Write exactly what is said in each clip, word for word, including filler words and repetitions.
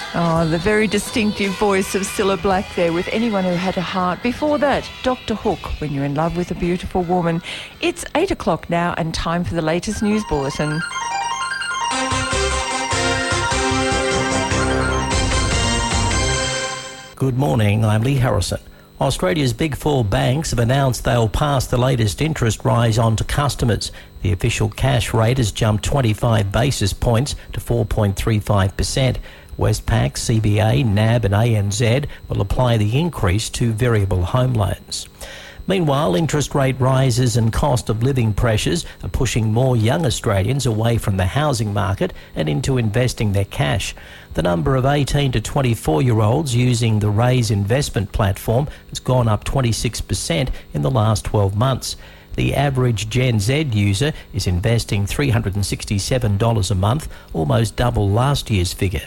Oh, the very distinctive voice of Cilla Black there with Anyone Who Had a Heart. Before that, Doctor Hook, When You're in Love with a Beautiful Woman. It's eight o'clock now and time for the latest news bulletin. Good morning, I'm Lee Harrison. Australia's Big Four banks have announced they'll pass the latest interest rise on to customers. The official cash rate has jumped twenty-five basis points to four point three five percent. Westpac, C B A, N A B and A N Z will apply the increase to variable home loans. Meanwhile, interest rate rises and cost of living pressures are pushing more young Australians away from the housing market and into investing their cash. The number of eighteen to twenty-four-year-olds using the Raise investment platform has gone up twenty-six percent in the last twelve months. The average Gen Z user is investing three hundred sixty-seven dollars a month, almost double last year's figure.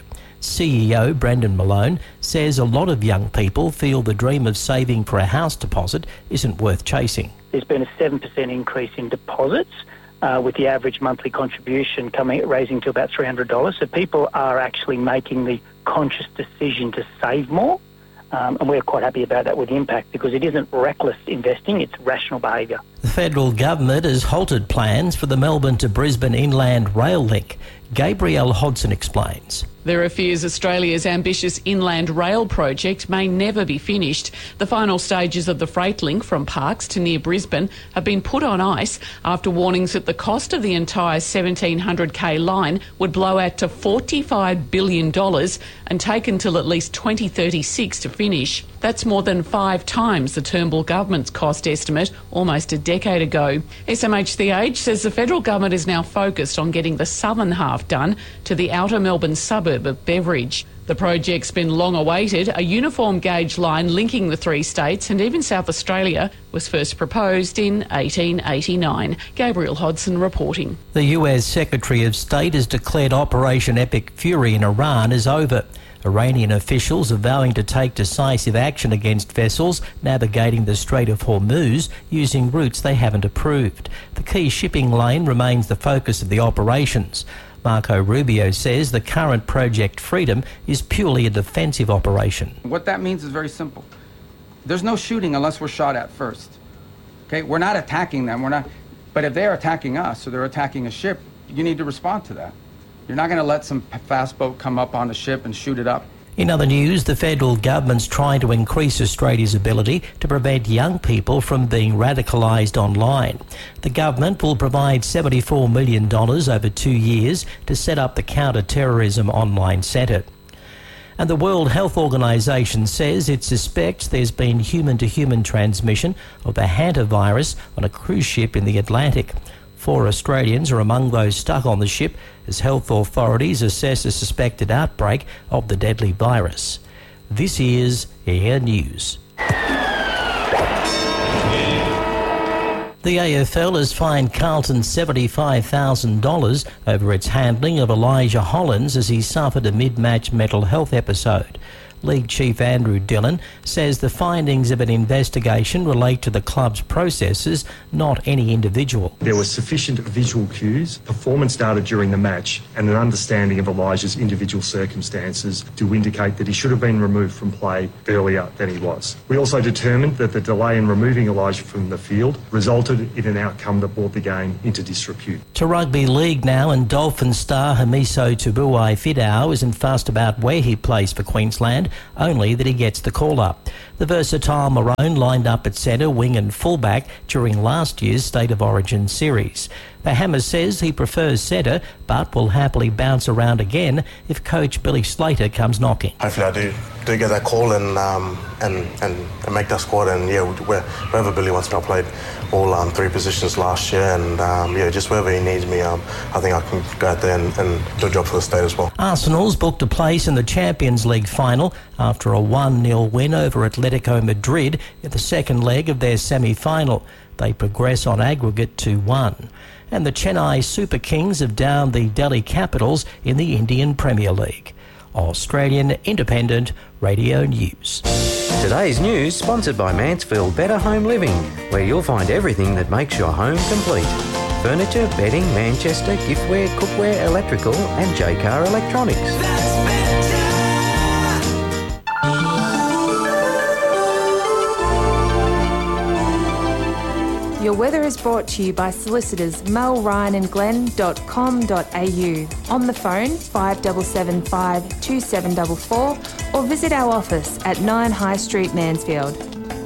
C E O Brendan Malone says a lot of young people feel the dream of saving for a house deposit isn't worth chasing. There's been a seven percent increase in deposits, uh, with the average monthly contribution coming raising to about three hundred dollars. So people are actually making the conscious decision to save more, um, and we're quite happy about that with Impact because it isn't reckless investing, it's rational behaviour. The federal government has halted plans for the Melbourne to Brisbane Inland Rail link. Gabrielle Hodson explains. There are fears Australia's ambitious inland rail project may never be finished. The final stages of the freight link from Parkes to near Brisbane have been put on ice after warnings that the cost of the entire seventeen hundred k line would blow out to forty-five billion dollars and take until at least twenty thirty-six to finish. That's more than five times the Turnbull government's cost estimate almost a decade ago. S M H C H says the federal government is now focused on getting the southern half done to the outer Melbourne suburb of Beveridge. The project's been long awaited. A uniform gauge line linking the three states and even South Australia was first proposed in eighteen eighty-nine. Gabrielle Hodson reporting. The U S Secretary of State has declared Operation Epic Fury in Iran is over. Iranian officials are vowing to take decisive action against vessels navigating the Strait of Hormuz using routes they haven't approved. The key shipping lane remains the focus of the operations. Marco Rubio says the current Project Freedom is purely a defensive operation. What that means is very simple. There's no shooting unless we're shot at first. Okay, we're not attacking them. We're not. But if they're attacking us or they're attacking a ship, you need to respond to that. You're not going to let some fast boat come up on the ship and shoot it up. In other news, the federal government's trying to increase Australia's ability to prevent young people from being radicalised online. The government will provide seventy-four million dollars over two years to set up the Counter-Terrorism Online Centre. And the World Health Organisation says it suspects there's been human-to-human transmission of the hantavirus on a cruise ship in the Atlantic. Four Australians are among those stuck on the ship as health authorities assess a suspected outbreak of the deadly virus. This is Air News. The A F L has fined Carlton seventy-five thousand dollars over its handling of Elijah Hollins as he suffered a mid-match mental health episode. League Chief Andrew Dillon says the findings of an investigation relate to the club's processes, not any individual. There were sufficient visual cues, performance data during the match, and an understanding of Elijah's individual circumstances to indicate that he should have been removed from play earlier than he was. We also determined that the delay in removing Elijah from the field resulted in an outcome that brought the game into disrepute. To rugby league now, and Dolphin star Hamiso Tubuai-Fidau isn't fussed about where he plays for Queensland, only that he gets the call-up. The versatile Maroon lined up at centre, wing and fullback during last year's State of Origin series. The Hammer says he prefers centre, but will happily bounce around again if coach Billy Slater comes knocking. Hopefully I do do get that call and um, and, and and make that squad, and yeah, wherever Billy wants me. I played all um, three positions last year, and um, yeah, just wherever he needs me, um, I think I can go out there and, and do a job for the state as well. Arsenal's booked a place in the Champions League final after a one nil win over Atletico Madrid in the second leg of their semi-final. They progress on aggregate two one. And the Chennai Super Kings have downed the Delhi Capitals in the Indian Premier League. Australian Independent Radio News. Today's news sponsored by Mansfield Better Home Living, where you'll find everything that makes your home complete. Furniture, bedding, Manchester, giftware, cookware, electrical and J-Car Electronics. That's better. Your weather is brought to you by solicitors Mel, Ryan and Glenn dot com dot a u. On the phone five seven seven five, two seven four four or visit our office at nine High Street, Mansfield.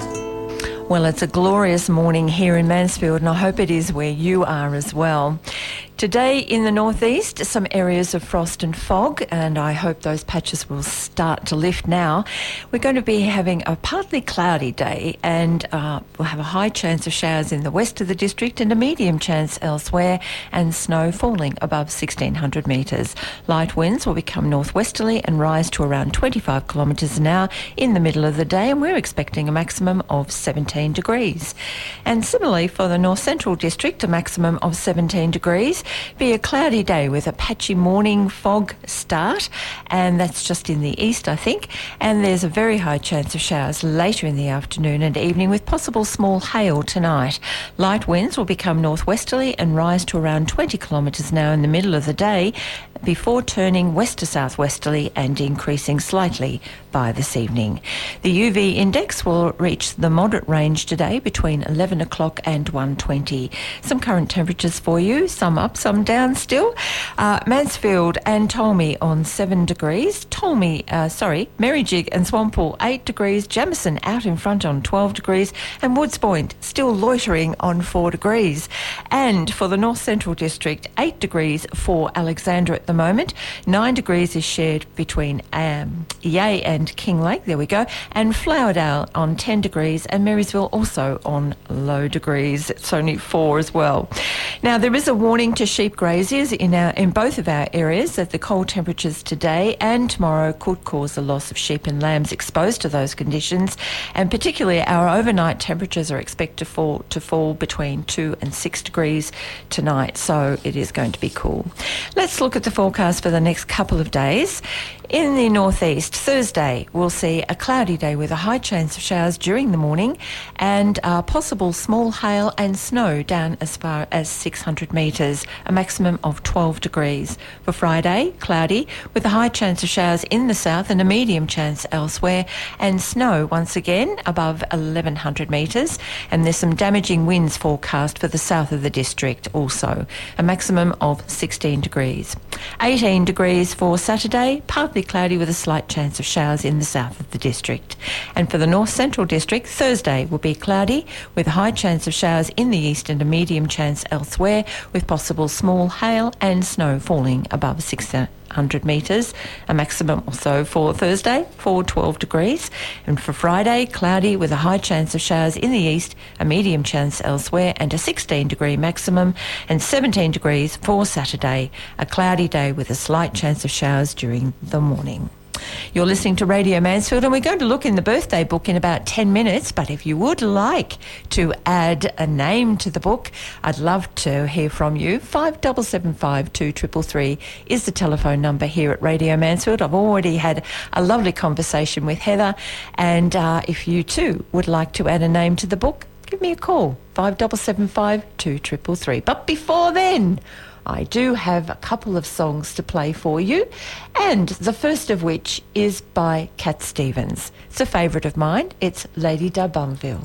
Well, it's a glorious morning here in Mansfield, and I hope it is where you are as well. Today in the northeast, some areas of frost and fog, and I hope those patches will start to lift now. We're going to be having a partly cloudy day, and uh, we'll have a high chance of showers in the west of the district and a medium chance elsewhere, and snow falling above sixteen hundred metres. Light winds will become northwesterly and rise to around twenty-five kilometres an hour in the middle of the day, and we're expecting a maximum of seventeen degrees. And similarly for the north central district, a maximum of seventeen degrees. Be a cloudy day with a patchy morning fog start, and that's just in the east, I think. And there's a very high chance of showers later in the afternoon and evening with possible small hail tonight. Light winds will become northwesterly and rise to around twenty kilometres an hour in the middle of the day before turning west to southwesterly and increasing slightly by this evening. The U V index will reach the moderate range today between eleven o'clock and one twenty. Some current temperatures for you, some up, some down still. Uh, Mansfield and Tolmy on seven degrees. Tolmy, uh, sorry, Merrijig and Swamppool eight degrees. Jamison out in front on twelve degrees. And Woods Point still loitering on four degrees. And for the North Central District, eight degrees for Alexandra at the moment. nine degrees is shared between um, Yea and Kinglake, there we go. And Flowerdale on ten degrees, and Marysville also on low degrees. It's only four as well. Now, there is a warning to sheep graziers in our in both of our areas that the cold temperatures today and tomorrow could cause the loss of sheep and lambs exposed to those conditions, and particularly our overnight temperatures are expected to fall to fall between two and six degrees tonight, so it is going to be cool. Let's look at the forecast for the next couple of days. In the northeast, Thursday we'll see a cloudy day with a high chance of showers during the morning and uh, possible small hail and snow down as far as six hundred metres, a maximum of twelve degrees. For Friday, cloudy with a high chance of showers in the south and a medium chance elsewhere, and snow once again above eleven hundred metres, and there's some damaging winds forecast for the south of the district also, a maximum of sixteen degrees. eighteen degrees for Saturday, partly cloudy with a slight chance of showers in the south of the district. And for the north central district, Thursday will be cloudy with a high chance of showers in the east and a medium chance elsewhere, with possible small hail and snow falling above six hundred metres, a maximum also for Thursday for twelve degrees. And for Friday, cloudy with a high chance of showers in the east, a medium chance elsewhere, and a sixteen degree maximum, and seventeen degrees for Saturday, a cloudy day with a slight chance of showers during the morning. You're listening to Radio Mansfield, and we're going to look in the birthday book in about ten minutes, but if you would like to add a name to the book, I'd love to hear from you. five seven seven five, two three three three is the telephone number here at Radio Mansfield. I've already had a lovely conversation with Heather, and uh, if you too would like to add a name to the book, give me a call, five seven seven five, two three three three. But before then, I do have a couple of songs to play for you, and the first of which is by Cat Stevens. It's a favourite of mine. It's Lady da Bumville.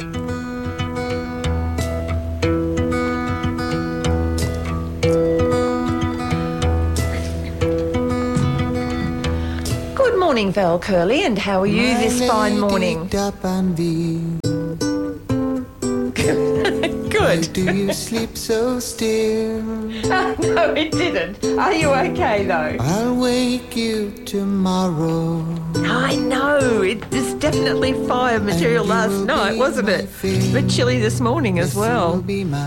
Good morning, Val Curley, and how are you My this fine morning? Good. Do you sleep so still? Oh, no, it didn't. Are you okay, though? I'll wake you tomorrow. I know. It was definitely fire material last night, wasn't it? A bit chilly this morning as well.